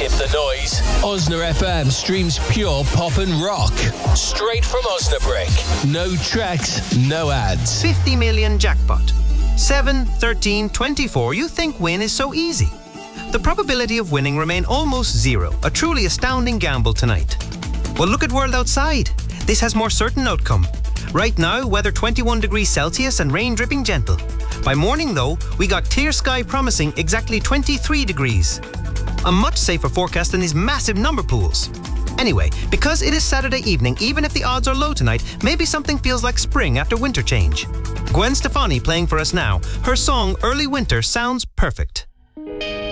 Skip the noise. Osna FM streams pure pop and rock. Straight from Osnabrück. No tracks, no ads. 50 million jackpot. 7, 13, 24. You think win is so easy. The probability of winning remain almost zero. A truly astounding gamble tonight. Well, look at world outside. This has more certain outcome. Right now, weather 21 degrees Celsius and rain dripping gentle. By morning, though, we got clear sky promising exactly 23 degrees. A much safer forecast than these massive number pools. Anyway, because it is Saturday evening, even if the odds are low tonight, maybe something feels like spring after winter change. Gwen Stefani playing for us now. Her song, Early Winter, sounds perfect.